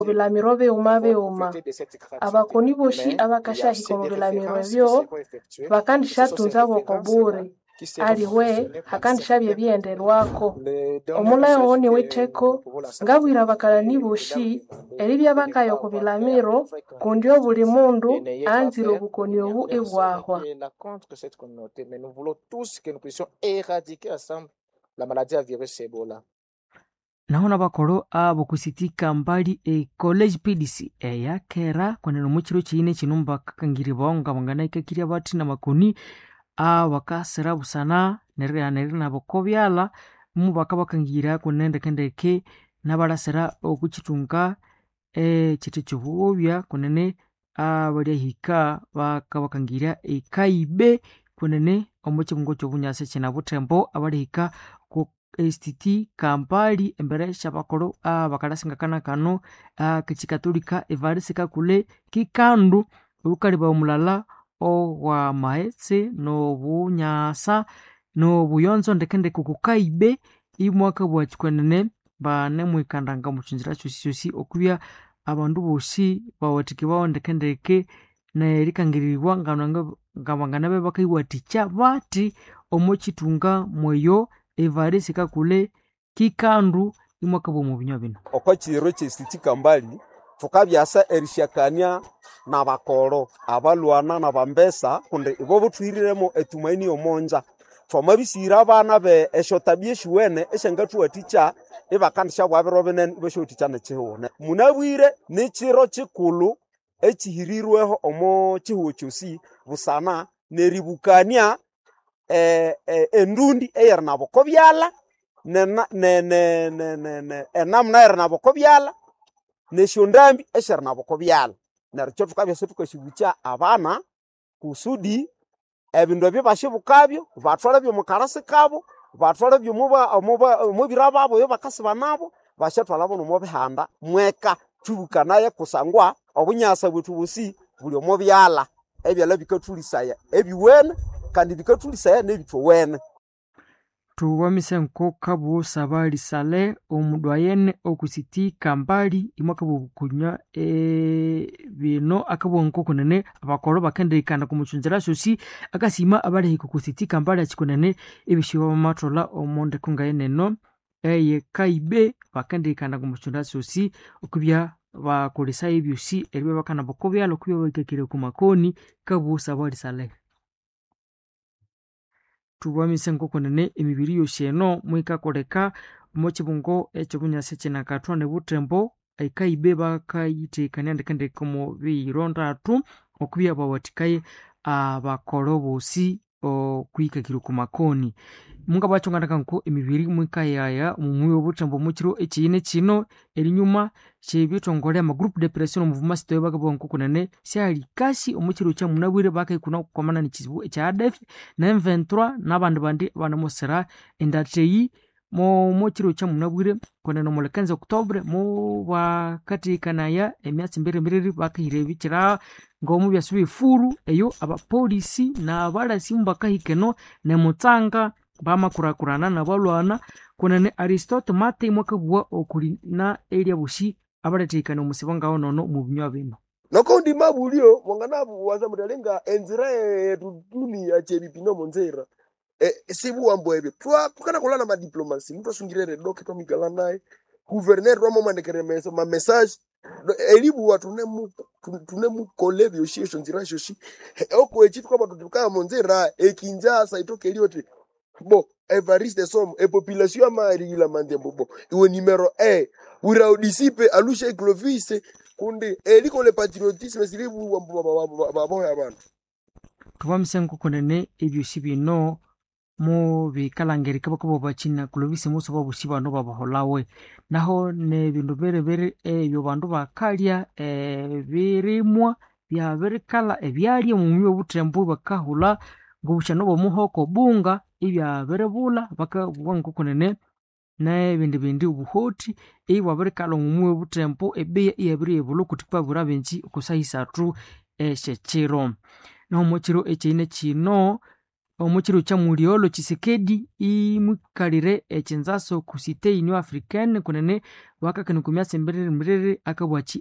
bilamiro beuma abakoni boshi abakashahika mu bilamiro ebyo bakandishatunza bokobure aliwe hakandishabye byenderwako omulayo woni witeko ngabwira bakalani boshi eribya bakayo ku bilamiro kundi buli mundu anzira obukoni obu ebwahwa. Naho nabakoro abo kusitika mbali college PDC yakera kwaneno mukiro kiyine kinumba kakangiri bonga bangana ikakirya bati na makoni bakasera busana nerera nabo kobyala mu bakabakangira kunendekendeke nabalasera okukitunga kiti kibubya kunene bali hika bakabakangira ekaibe kunene omukibungo kyobunyase kina butembo abali hika ku STT Kampali embere shabakoro bakalasinga kana kano kikatolika Evariste Kakule kikandu ukaliba omulala owa maetse no bunyasa no buyonzo ndekende kukukaibe imwaka bwa kikwenene bane mwikandanga muchinzira cyosisi okubya abandu bosi bawatikibwa ndekendeke na rikangirirwa ngabangana be bakaiwaticha bati omochitunga mweyo Evariste Kakule kikandu imwaka bwo mubinywa bino okwakiro kyesitika mbali tukabyasa erishakania na bakoro abalwana na bambesa kunde ibo butwiriremo etumaini omonja twamabisira abana be eshotabye shuwene esengatu aticha ibakandisha bwabirobenen ibeshoticha nechiwone munabwire nechiro chikulu echihirirweho omo chihuo chosi busana neribukania endundi eyerna bokobyala enamna erna bokobyala neshondambi esherna bokobyala nercho tukabya tukashibucha abana kusudi ebindu byabashibukabyo batwala byo mukarasi kabo batwala byo mu birababo yo bakasiba nabo bashatwala bono mu bihanda mweka tubukanaye kusangwa obunyasa bwetu busi buli mu byala ebyala bikatulisaya ebiwene kandi bikatulisaya nebitowene tuwamise nko kabu sabali sale omudwayene okusitika mbali imwaka bukunya bino akabo nko kunene abakoro bakendekana kumuchunzira sosi akasima abali kusitika mbali achikunene ebishiwa matola omonde kungaene no kaibe bakendekana kumuchunzira sosi okubya bakolesa ebyosi eribe bakana bokobya lokubya bakekire kumakoni kabu sabali sale tuwamise nko kunene emibiri yosheno mwika koleka mochibungo echobunyase chinakatwa ne butembo aikaibe bakayitekania ndekende komo bironda tu okubya bawatikaye abakorobosi okuika kiro kumakoni munga bachongana nko emibiri mwika yaya mumuyo butembo mukiro ekiyine kino erinyuma chebitongole ama group depression movement to bagabo nko kunene cyali kasi omukiro kya munabwire bakayikuna kukomana nikizibu ekya ADF na M23 nabandi bandi banamosera endateyi mukiro kya munabwire kunene mu 15 October mu wakati kanaya emyatsi mbere bakahire bikira ngomu byasubi furu eyo abapolisi na balasi mbakahikeno ne mutsanga bamakurakurana na balwana kunene Aristotle Mate mwakabwa okuli na area bushi abaratekana musibanga ono mu binywa bino noko ndi mabulio mwanganabu waza mutalenga enzira eduduni ya chebipino monzera sibu wambwebe tukana kulana ma diplomacy mtu asungirere doke to migala naye gouverneur ramo mandekere ma message elibu watu tunemu kolebyo yoshisho nzira shoshi oko echitu kwa tutukaya monzera ekinjasa itoke eliote bo Evariste som population amari la mandembo bo iwe numero ura disipe alushe Clovis kunde eliko le patriotisme silibu babo abantu tubamsenko kunene ebyo sibino mu bikalangeri kabako bachina Clovis muso babusiba no babaholawe naho ne bindu bere ebyo bandu bakalya birimwa bya berikala ebyali mu myo butembo bakahula ngobushano bomuhoko bunga ibya berebula bakabwa nkokunene na bindi ubuhoti ewa berikala mu myo butembo ebe yabiri ebulu kutikwa burabenji kusahisa tu eshechiro no mochiro echine chino omukiro kya Muliolo Tshisekedi imukalire echenzaso kusite Union Africaine kunene wakakene kumyasa mbiriri akabwachi